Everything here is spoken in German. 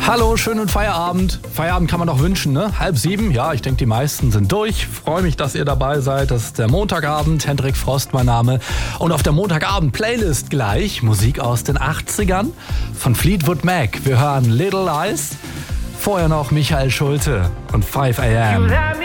Hallo, schönen Feierabend. Feierabend kann man doch wünschen, ne? 6:30, ja, ich denke, die meisten sind durch. Freue mich, dass ihr dabei seid. Das ist der Montagabend. Hendrik Frost, mein Name. Und auf der Montagabend-Playlist gleich Musik aus den 80ern von Fleetwood Mac. Wir hören Little Lies. Vorher noch Michael Schulte und 5 AM.